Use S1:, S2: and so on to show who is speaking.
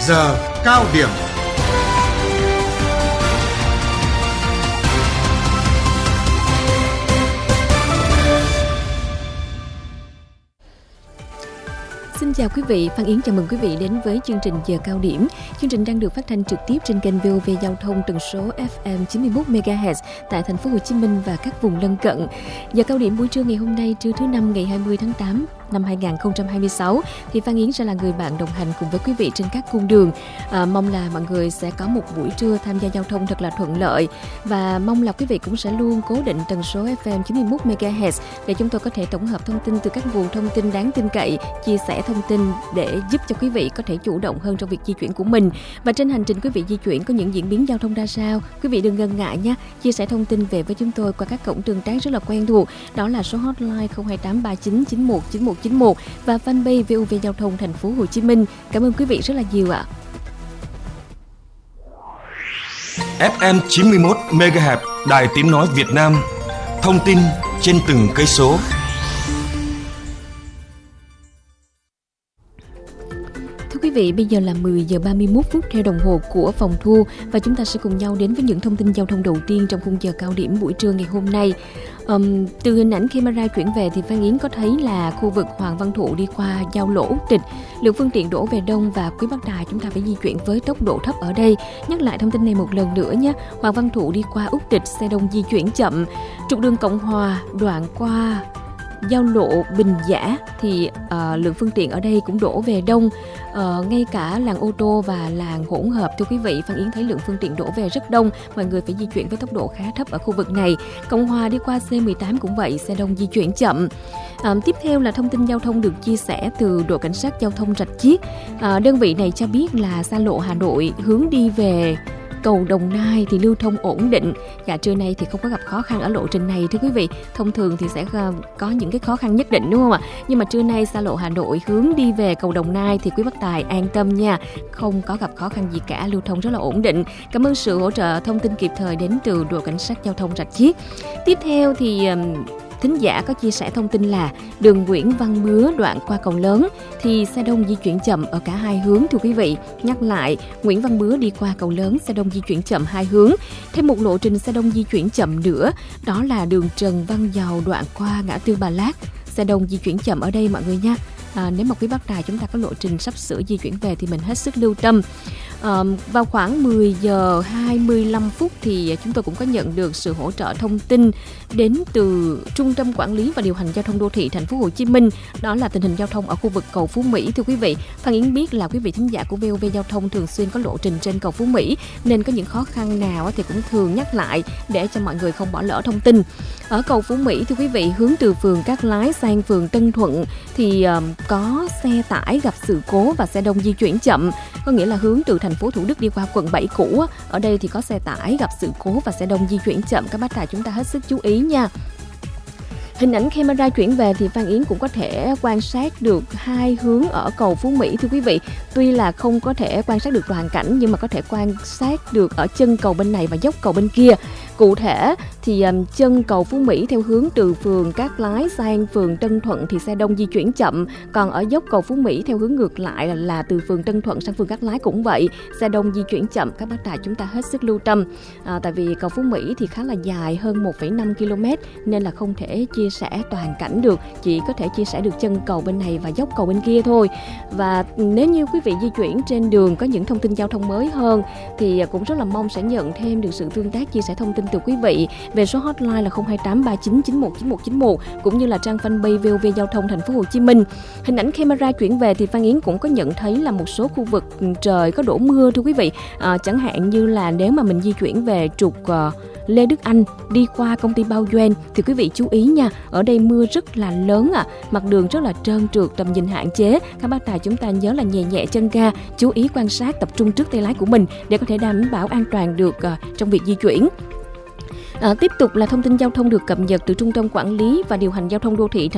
S1: Giờ cao điểm.
S2: Xin chào quý vị, Phan Yến chào mừng quý vị đến với chương trình Giờ Cao Điểm. Chương trình đang được phát thanh trực tiếp trên kênh VOV Giao thông tần số FM 91 MHz tại thành phố Hồ Chí Minh và các vùng lân cận. Giờ Cao Điểm buổi trưa ngày hôm nay, trưa thứ Năm ngày 20 tháng 8 năm 2026 thì Phan Yến sẽ là người bạn đồng hành cùng với quý vị trên các cung đường. Mong là mọi người sẽ có một buổi trưa tham gia giao thông thật là thuận lợi và mong là quý vị cũng sẽ luôn cố định tần số FM 91 MHz để chúng tôi có thể tổng hợp thông tin từ các nguồn thông tin đáng tin cậy, chia sẻ thông tin để giúp cho quý vị có thể chủ động hơn trong việc di chuyển của mình. Và trên hành trình quý vị di chuyển có những diễn biến giao thông ra sao, quý vị đừng ngần ngại nhé, chia sẻ thông tin về với chúng tôi qua các cổng tương tác rất là quen thuộc, đó là số hotline 02839919191 và fanpage VOV Giao thông thành phố Hồ Chí Minh. Cảm ơn quý vị rất là nhiều ạ.
S3: FM 91 MHz, Đài Tiếng nói Việt Nam. Thông tin trên từng cây số.
S2: Thưa quý vị, bây giờ là 10 giờ 31 phút theo đồng hồ của phòng thu và chúng ta sẽ cùng nhau đến với những thông tin giao thông đầu tiên trong khung giờ cao điểm buổi trưa ngày hôm nay. Từ hình ảnh camera chuyển về thì Phan Yến có thấy là khu vực Hoàng Văn Thụ đi qua giao lộ Úc Tịch, lượng phương tiện đổ về đông và Quý Bắc Đài chúng ta phải di chuyển với tốc độ thấp ở đây. Nhắc lại thông tin này một lần nữa nhé. Hoàng Văn Thụ đi qua Úc Tịch, xe đông di chuyển chậm. Trục đường Cộng Hòa đoạn qua giao lộ Bình Giả thì lượng phương tiện ở đây cũng đổ về đông, ngay cả làn ô tô và làn hỗn hợp. Thưa quý vị, Phan Yến thấy lượng phương tiện đổ về rất đông, mọi người phải di chuyển với tốc độ khá thấp ở khu vực này. Cộng Hòa đi qua C18 cũng vậy, xe đông di chuyển chậm. Tiếp theo là thông tin giao thông được chia sẻ từ đội cảnh sát giao thông Rạch Chiếc. Đơn vị này cho biết là xa lộ Hà Nội hướng đi về cầu Đồng Nai thì lưu thông ổn định. Trưa nay thì không có gặp khó khăn ở lộ trình này thưa quý vị. Thông thường thì sẽ có những cái khó khăn nhất định đúng không ạ? Nhưng mà trưa nay xa lộ Hà Nội hướng đi về cầu Đồng Nai thì Quý Bắc Tài an tâm nha, không có gặp khó khăn gì cả, lưu thông rất là ổn định. Cảm ơn sự hỗ trợ thông tin kịp thời đến từ đội cảnh sát giao thông Rạch Chiếc. Tiếp theo thì thính giả có chia sẻ thông tin là đường Nguyễn Văn Bứa đoạn qua cầu lớn thì xe đông di chuyển chậm ở cả hai hướng thưa quý vị. Nhắc lại, Nguyễn Văn Bứa đi qua cầu lớn, xe đông di chuyển chậm hai hướng. Thêm một lộ trình xe đông di chuyển chậm nữa, đó là đường Trần Văn Dầu đoạn qua ngã tư Bà Lát, xe đông di chuyển chậm ở đây mọi người nha. Nếu mà Quý Bắc Đài chúng ta có lộ trình sắp sửa di chuyển về thì mình hết sức lưu tâm. Vào khoảng 10 giờ 25 phút thì chúng tôi cũng có nhận được sự hỗ trợ thông tin đến từ Trung tâm Quản lý và Điều hành Giao thông Đô thị thành phố Hồ Chí Minh, đó là tình hình giao thông ở khu vực cầu Phú Mỹ. Thưa quý vị, Phan Yến biết là quý vị thính giả của VOV Giao thông thường xuyên có lộ trình trên cầu Phú Mỹ nên có những khó khăn nào thì cũng thường nhắc lại để cho mọi người không bỏ lỡ thông tin. Ở cầu Phú Mỹ thưa quý vị, hướng từ phường Cát Lái sang phường Tân Thuận thì có xe tải gặp sự cố và xe đông di chuyển chậm, có nghĩa là hướng từ thành phố Thủ Đức đi qua quận 7 cũ. Ở đây thì có xe tải gặp sự cố và xe đông di chuyển chậm, các bác tài chúng ta hết sức chú ý nha. Hình ảnh camera chuyển về thì Phan Yến cũng có thể quan sát được hai hướng ở cầu Phú Mỹ thưa quý vị. Tuy là không có thể quan sát được toàn cảnh nhưng mà có thể quan sát được ở chân cầu bên này và dốc cầu bên kia. Cụ thể thì chân cầu Phú Mỹ theo hướng từ phường Cát Lái sang phường Tân Thuận thì xe đông di chuyển chậm. Còn ở dốc cầu Phú Mỹ theo hướng ngược lại là từ phường Tân Thuận sang phường Cát Lái cũng vậy, xe đông di chuyển chậm. Các bác tài chúng ta hết sức lưu tâm. Tại vì cầu Phú Mỹ thì khá là dài, hơn 1,5 km nên là không thể chia sẻ toàn cảnh được, chỉ có thể chia sẻ được chân cầu bên này và dốc cầu bên kia thôi. Và nếu như quý vị di chuyển trên đường có những thông tin giao thông mới hơn thì cũng rất là mong sẽ nhận thêm được sự tương tác chia sẻ thông tin từ quý vị về số hotline là 02839919191 cũng như là trang fanpage VOV Giao thông thành phố Hồ Chí Minh. Hình ảnh camera chuyển về thì Phan Yến cũng có nhận thấy là một số khu vực trời có đổ mưa thưa quý vị. Chẳng hạn như là nếu mà mình di chuyển về trục Lê Đức Anh đi qua công ty Bao Doan thì quý vị chú ý nha, ở đây mưa rất là lớn mặt đường rất là trơn trượt, tầm nhìn hạn chế. Các bác tài chúng ta nhớ là nhẹ nhẹ chân ga, chú ý quan sát, tập trung trước tay lái của mình để có thể đảm bảo an toàn được trong việc di chuyển. Tiếp tục là thông tin giao thông được cập nhật từ Trung tâm Quản lý và Điều hành Giao thông Đô thị thành